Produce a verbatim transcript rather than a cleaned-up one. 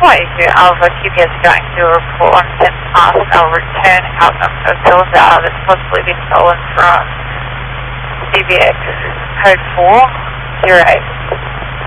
twenty-two Alpha, Q P S going to a report on ten past our return outcome of cylinder that's possibly been stolen from C B X code four zero eight.